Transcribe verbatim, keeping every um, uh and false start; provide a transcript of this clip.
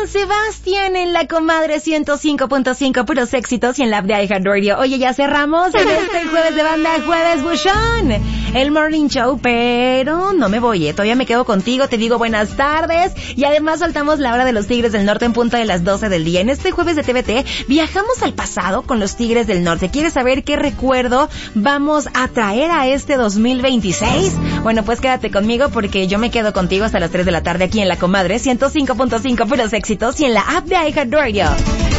Sebastián en la comadre ciento cinco punto cinco, puros éxitos, y en la app de iHeartRadio. Oye, ya cerramos en este jueves de banda, jueves buchón, el morning show, pero no me voy, ¿eh? Todavía me quedo contigo, te digo buenas tardes, y además soltamos la hora de los Tigres del Norte en punto de las doce del día. En este jueves de T V T viajamos al pasado con los Tigres del Norte. ¿Quieres saber qué recuerdo vamos a traer a este dos mil veintiséis? Bueno, pues quédate conmigo porque yo me quedo contigo hasta las tres de la tarde aquí en la comadre ciento cinco punto cinco, puros éxitos, y en la app de iHeartRadio.